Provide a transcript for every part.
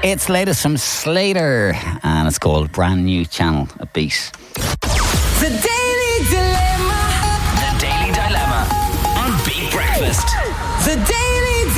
It's the latest from Slater, and it's called Brand New Channel, a beat. The Daily Dilemma. The Daily Dilemma on Beat Breakfast. The Daily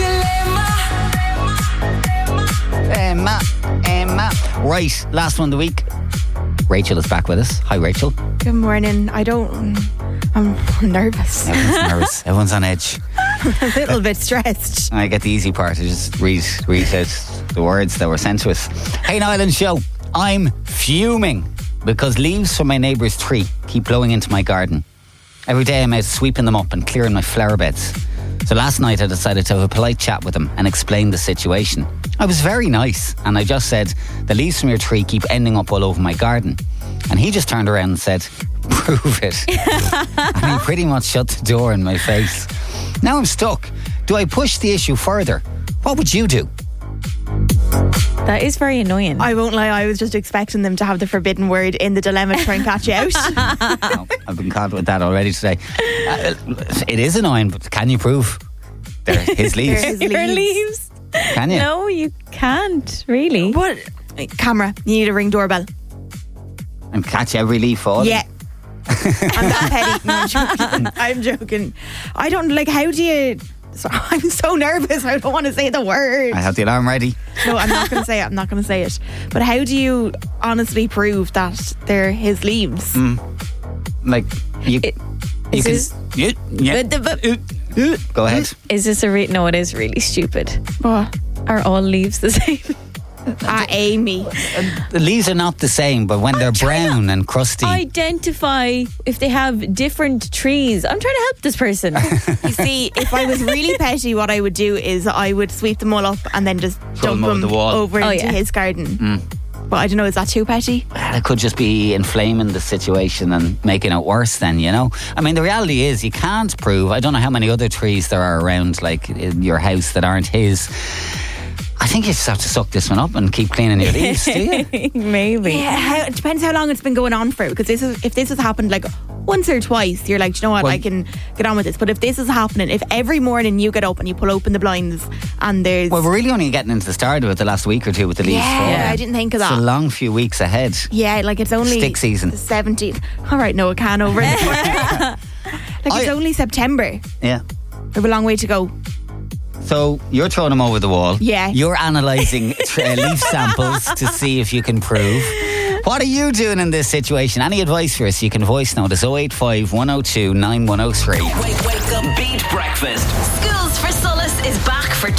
Dilemma. Emma. Right, last one of the week. Rachel is back with us. Hi, Rachel. Good morning. I'm nervous. Everyone's nervous. Everyone's on edge. A little bit stressed. I get the easy part. I just read out the words that were sent to us. Hey, Nyland Show. I'm fuming because leaves from my neighbour's tree keep blowing into my garden. Every day I'm out sweeping them up and clearing my flower beds. So last night I decided to have a polite chat with him and explain the situation. I was very nice and I just said, the leaves from your tree keep ending up all over my garden. And he just turned around and said, prove it. And he pretty much shut the door in my face. Now I'm stuck. Do I push the issue further? What would you do? That is very annoying. I won't lie, I was just expecting them to have the forbidden word in the dilemma to try and catch you out. No, I've been caught with that already today. It is annoying, but can you prove they're his leaves? His Your leaves. leaves? Can you? No, you can't, really. What? Camera, you need a ring doorbell. And catch every leaf falling? Yeah. I'm that petty. No, I'm joking. I don't, how do you... I'm so nervous. I don't want to say the word. I have the alarm ready. No, I'm not going to say it. But how do you honestly prove that they're his leaves? Like, you can... Go ahead. Is this no, it is really stupid. What? Are all leaves the same? Amy. The leaves are not the same, but when they're brown and crusty... Identify if they have different trees. I'm trying to help this person. You see, if I was really petty, what I would do is I would sweep them all up and then just dump them over them the wall. over into his garden. But I don't know, is that too petty? It could just be inflaming the situation and making it worse then, you know? I mean, the reality is you can't prove... I don't know how many other trees there are around, like, in your house that aren't his... I think you just have to suck this one up and keep cleaning your leaves, do you? Maybe. Yeah, it depends how long it's been going on for. Because if this has happened like once or twice, you're like, do you know what, I can get on with this. But if this is happening, if every morning you get up and you pull open the blinds and there's... Well, we're really only getting into the start of it the last week or two with the leaves falling. Yeah, I didn't think of that. It's a long few weeks ahead. Yeah, like it's only... Stick season. The 17th. All right, no, a can over. It's only September. Yeah. We have a long way to go. So you're throwing them over the wall. Yeah. You're analysing leaf samples to see if you can prove. What are you doing in this situation? Any advice for us? You can voice note us 085 102 9103. Wake up, Beat Breakfast. Schools for Solace is back for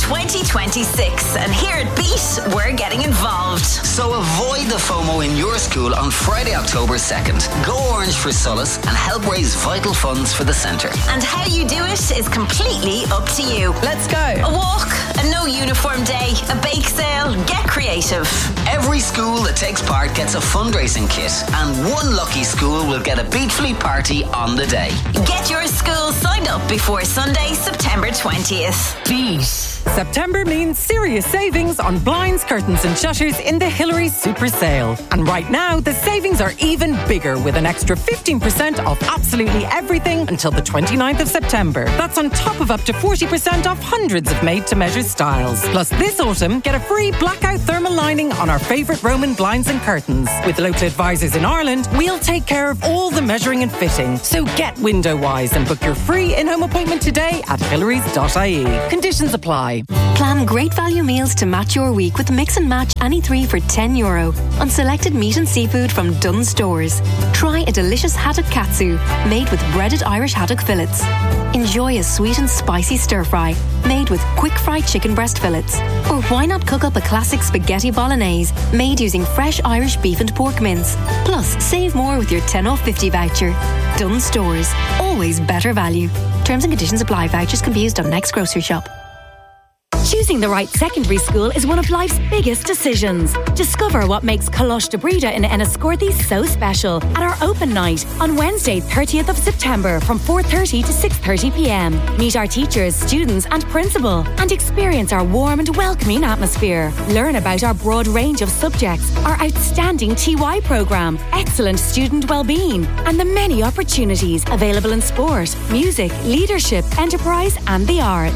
2026, and here at Beat, we're getting involved. So avoid the FOMO in your school on Friday, October 2nd. Go Orange for Solace and help raise vital funds for the centre. And how you do it is completely up to you. Let's go. A walk, a no uniform day, a bake sale, get creative. Every school that takes part gets a fundraising kit, and one lucky school will get a Beatfully party on the day. Get your school signed up before Sunday, September 20th. Beat. September means serious savings on blinds, curtains and shutters in the Hillary Super Sale. And right now, the savings are even bigger with an extra 15% off absolutely everything until the 29th of September. That's on top of up to 40% off hundreds of made-to-measure styles. Plus, this autumn, get a free blackout thermal lining on our favourite Roman blinds and curtains. With local advisors in Ireland, we'll take care of all the measuring and fitting. So get window wise and book your free in-home appointment today at hillarys.ie. Conditions apply. Plan great value meals to match your week with Mix and Match any three for €10 on selected meat and seafood from Dunnes Stores. Try a delicious haddock katsu made with breaded Irish haddock fillets. Enjoy a sweet and spicy stir fry made with quick fried chicken breast fillets. Or why not cook up a classic spaghetti bolognese made using fresh Irish beef and pork mince. Plus, save more with your 10 off 50 voucher. Dunnes Stores. Always better value. Terms and conditions apply. Vouchers can be used on next grocery shop. Choosing the right secondary school is one of life's biggest decisions. Discover what makes Colosh de Breda in Enniscorthy so special at our open night on Wednesday, 30th of September from 4:30 to 6:30 p.m. Meet our teachers, students and principal and experience our warm and welcoming atmosphere. Learn about our broad range of subjects, our outstanding TY programme, excellent student well-being and the many opportunities available in sport, music, leadership, enterprise and the arts.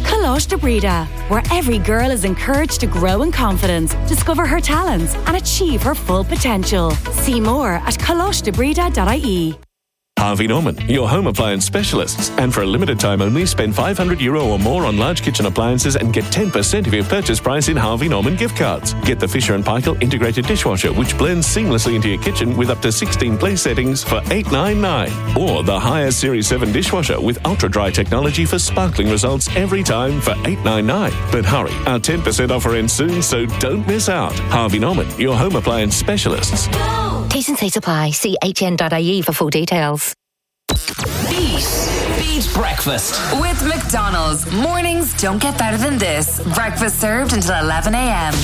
Colosh de Breda, where every girl is encouraged to grow in confidence, discover her talents, and achieve her full potential. See more at colosdebreda.ie. Harvey Norman, your home appliance specialists. And for a limited time only, spend €500 or more on large kitchen appliances and get 10% of your purchase price in Harvey Norman gift cards. Get the Fisher & Paykel integrated dishwasher, which blends seamlessly into your kitchen with up to 16 place settings for $899. Or the Haier Series 7 dishwasher with ultra-dry technology for sparkling results every time for $899. But hurry, our 10% offer ends soon, so don't miss out. Harvey Norman, your home appliance specialists. T's and C's apply. See hn.ie for full details. Beat breakfast. With McDonald's. Mornings don't get better than this. Breakfast served until 11 a.m.